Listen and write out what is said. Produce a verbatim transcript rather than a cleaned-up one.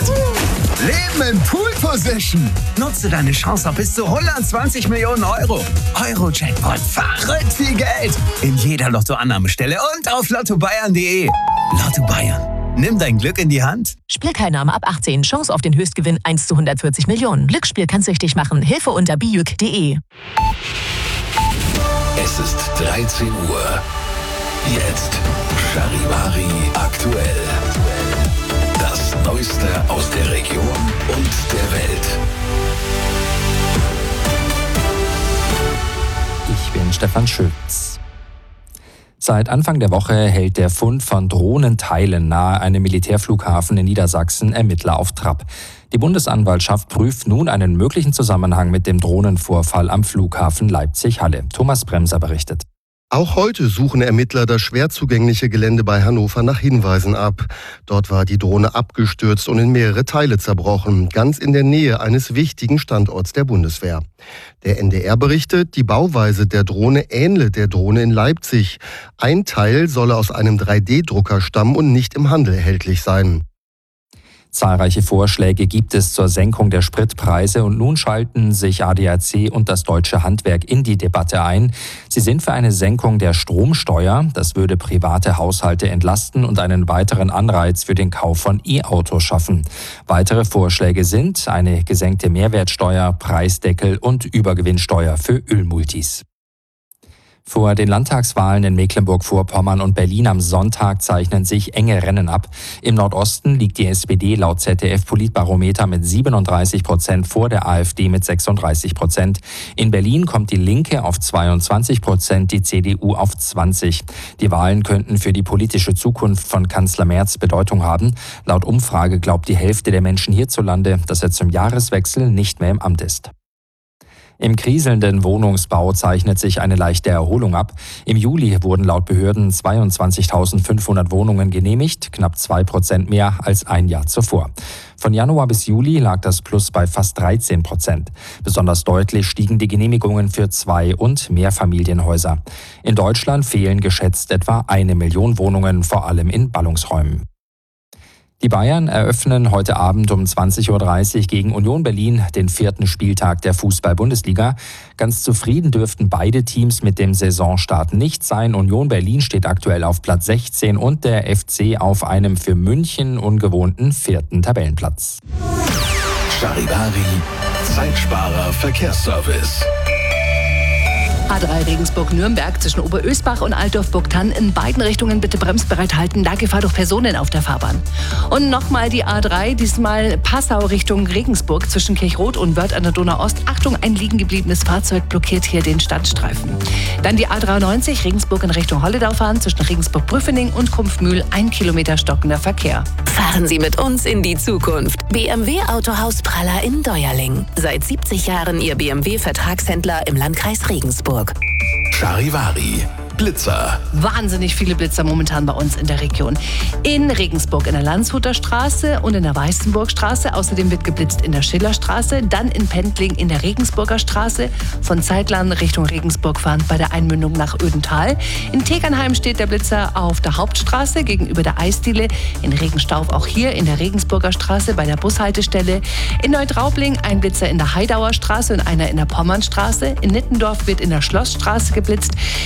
Jackpot. Leben in Pool Position. Nutze deine Chance auf bis zu hundertzwanzig Millionen Euro. Euro-Jackpot. Verrückt viel Geld. In jeder Lottoannahmestelle und auf lotto bayern punkt de. Lotto Bayern. Nimm dein Glück in die Hand. Spielteilnahme ab achtzehn. Chance auf den Höchstgewinn eins zu hundertvierzig Millionen. Glücksspiel kann süchtig machen. Hilfe unter bijuk punkt de. Es ist dreizehn Uhr. Jetzt Charivari aktuell. Das Neueste aus der Region und der Welt. Ich bin Stefan Schütz. Seit Anfang der Woche hält der Fund von Drohnenteilen nahe einem Militärflughafen in Niedersachsen Ermittler auf Trab. Die Bundesanwaltschaft prüft nun einen möglichen Zusammenhang mit dem Drohnenvorfall am Flughafen Leipzig-Halle. Thomas Bremser berichtet. Auch heute suchen Ermittler das schwer zugängliche Gelände bei Hannover nach Hinweisen ab. Dort war die Drohne abgestürzt und in mehrere Teile zerbrochen, ganz in der Nähe eines wichtigen Standorts der Bundeswehr. Der N D R berichtet, die Bauweise der Drohne ähnle der Drohne in Leipzig. Ein Teil solle aus einem drei D Drucker stammen und nicht im Handel erhältlich sein. Zahlreiche Vorschläge gibt es zur Senkung der Spritpreise und nun schalten sich A D A C und das deutsche Handwerk in die Debatte ein. Sie sind für eine Senkung der Stromsteuer. Das würde private Haushalte entlasten und einen weiteren Anreiz für den Kauf von E-Autos schaffen. Weitere Vorschläge sind eine gesenkte Mehrwertsteuer, Preisdeckel und Übergewinnsteuer für Ölmultis. Vor den Landtagswahlen in Mecklenburg-Vorpommern und Berlin am Sonntag zeichnen sich enge Rennen ab. Im Nordosten liegt die S P D laut Z D F-Politbarometer mit siebenunddreißig Prozent vor der AfD mit sechsunddreißig Prozent. In Berlin kommt die Linke auf zweiundzwanzig Prozent, die C D U auf zwanzig. Die Wahlen könnten für die politische Zukunft von Kanzler Merz Bedeutung haben. Laut Umfrage glaubt die Hälfte der Menschen hierzulande, dass er zum Jahreswechsel nicht mehr im Amt ist. Im kriselnden Wohnungsbau zeichnet sich eine leichte Erholung ab. Im Juli wurden laut Behörden zweiundzwanzigtausendfünfhundert Wohnungen genehmigt, knapp zwei Prozent mehr als ein Jahr zuvor. Von Januar bis Juli lag das Plus bei fast dreizehn Prozent. Besonders deutlich stiegen die Genehmigungen für Zwei- und Mehrfamilienhäuser. In Deutschland fehlen geschätzt etwa eine Million Wohnungen, vor allem in Ballungsräumen. Die Bayern eröffnen heute Abend um zwanzig Uhr dreißig gegen Union Berlin den vierten Spieltag der Fußball-Bundesliga. Ganz zufrieden dürften beide Teams mit dem Saisonstart nicht sein. Union Berlin steht aktuell auf Platz sechzehn und der F C auf einem für München ungewohnten vierten Tabellenplatz. Charivari, Zeitsparer Verkehrsservice. A drei Regensburg-Nürnberg zwischen Oberösbach und Altdorf-Burgthann in beiden Richtungen bitte bremsbereit halten, da Gefahr durch Personen auf der Fahrbahn. Und nochmal die A drei, diesmal Passau Richtung Regensburg zwischen Kirchroth und Wörth an der Donau-Ost. Achtung, ein liegen gebliebenes Fahrzeug blockiert hier den Standstreifen. Dann die A dreiundneunzig Regensburg in Richtung Holledau fahren zwischen Regensburg-Brüfening und Kumpfmühl, ein Kilometer stockender Verkehr. Fahren Sie mit uns in die Zukunft. B M W Autohaus Praller in Deuerling. Seit siebzig Jahren Ihr B M W-Vertragshändler im Landkreis Regensburg. Charivari, Blitzer. Wahnsinnig viele Blitzer momentan bei uns in der Region. In Regensburg in der Landshuter Straße und in der Weißenburgstraße. Außerdem wird geblitzt in der Schillerstraße. Dann in Pendling in der Regensburger Straße. Von Zeitlern Richtung Regensburg fahrend bei der Einmündung nach Ödental. In Tegernheim steht der Blitzer auf der Hauptstraße gegenüber der Eisdiele. In Regenstauf auch hier in der Regensburger Straße bei der Bushaltestelle. In Neutraubling ein Blitzer in der Heidauer Straße und einer in der Pommernstraße. In Nittendorf wird in der Schlossstraße geblitzt.